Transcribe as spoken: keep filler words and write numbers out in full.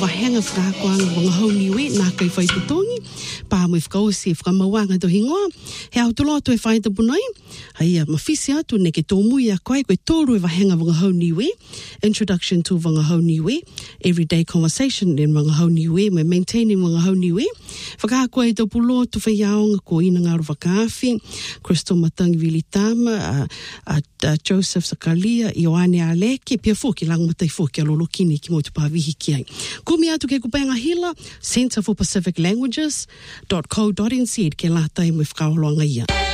Wahenga whakakoanga wanga hauniwe nā kai whai putongi, pā mui whakau si whakamawanga to hingoa, he au toloto e whai ta punai, haia mawhisi atu ne ke tōmui a koe, koe tōru e wahenga wanga hauniwe, Introduction to wanga hauniwe, Everyday Conversation in wanga hauniwe, me Maintaining wanga hauniwe, whakakoa e tō pulo tu whaiaonga ko ina ngaru whakaafi, Crystal Matangi Vilitama, uh, uh, uh, Joseph Sakalia, Ioane Aleki, pia fōki langmatai fōki alolo kini ki mo tu pāwihi ki ai. Kumi atu ke kupenga hila, Centre for Pacific Languages dot co dot n z ke lātai mo i whakaoloanga ia.